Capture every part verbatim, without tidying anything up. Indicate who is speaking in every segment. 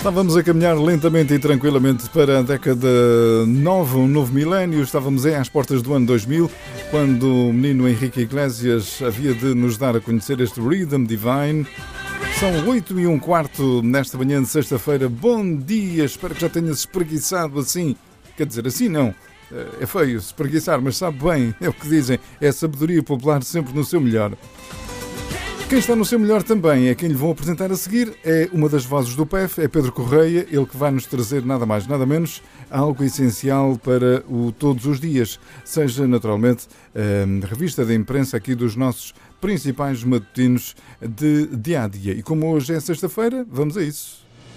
Speaker 1: Estávamos a caminhar lentamente e tranquilamente para a década nova, um novo milénio. Estávamos aí às portas do ano dois mil, quando o menino Henrique Iglesias havia de nos dar a conhecer este Rhythm Divine. São oito e um quarto nesta manhã de sexta-feira. Bom dia, espero que já tenhas espreguiçado assim. Quer dizer, assim não, é feio espreguiçar, mas sabe bem, é o que dizem, é a sabedoria popular sempre no seu melhor. Quem está no seu melhor também é quem lhe vou apresentar a seguir, é uma das vozes do P E F, é Pedro Correia, ele que vai nos trazer nada mais, nada menos, algo essencial para o todos os dias, seja naturalmente a revista de imprensa aqui dos nossos principais matutinos de dia a dia. E como hoje é sexta-feira, vamos a isso.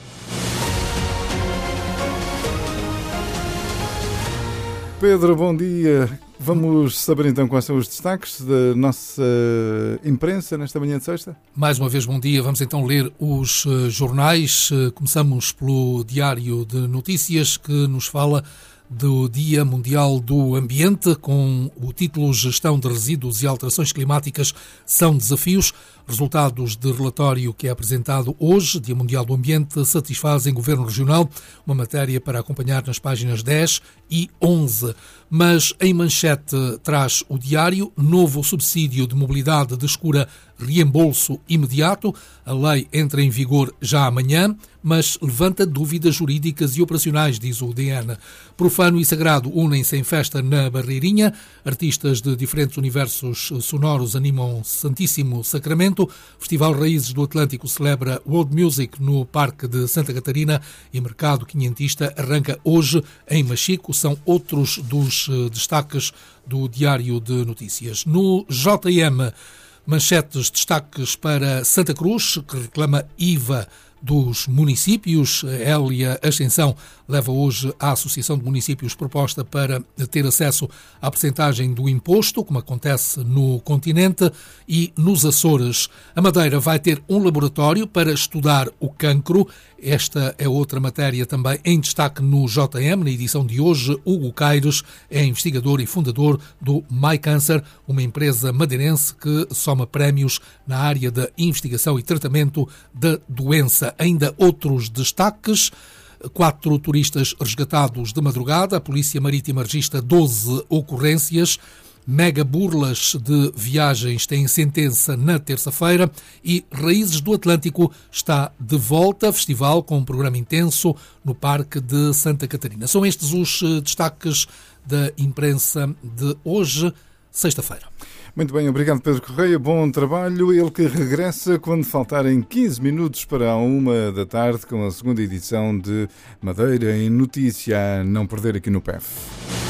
Speaker 1: Pedro, bom dia. Vamos saber então quais são os destaques da nossa imprensa nesta manhã de sexta?
Speaker 2: Mais uma vez, bom dia. Vamos então ler os jornais. Começamos pelo Diário de Notícias, que nos fala do Dia Mundial do Ambiente, com o título Gestão de Resíduos e Alterações Climáticas são desafios. Resultados de relatório que é apresentado hoje, Dia Mundial do Ambiente, satisfazem o Governo Regional, uma matéria para acompanhar nas páginas dez e onze. Mas em manchete traz o diário, novo subsídio de mobilidade descura reembolso imediato. A lei entra em vigor já amanhã, mas levanta dúvidas jurídicas e operacionais, diz o D N. Profano e sagrado unem-se em festa na Barreirinha. Artistas de diferentes universos sonoros animam Santíssimo Sacramento. Festival Raízes do Atlântico celebra World Music no Parque de Santa Catarina e Mercado Quinhentista arranca hoje em Machico. São outros dos destaques do Diário de Notícias. No J M, manchetes, destaques para Santa Cruz, que reclama I V A dos municípios. Hélia Ascensão leva hoje à Associação de Municípios proposta para ter acesso à percentagem do imposto, como acontece no continente. E nos Açores, a Madeira vai ter um laboratório para estudar o cancro. Esta é outra matéria também em destaque no J M. Na edição de hoje, Hugo Caires é investigador e fundador do MyCancer, uma empresa madeirense que soma prémios na área da investigação e tratamento da doença. Ainda outros destaques. Quatro turistas resgatados de madrugada. A Polícia Marítima registra doze ocorrências. Mega burlas de viagens têm sentença na terça-feira e Raízes do Atlântico está de volta. Festival com um programa intenso no Parque de Santa Catarina. São estes os destaques da imprensa de hoje, sexta-feira.
Speaker 1: Muito bem, obrigado Pedro Correia, bom trabalho. Ele que regressa quando faltarem quinze minutos para a uma da tarde com a segunda edição de Madeira em Notícia, a não perder aqui no P E F.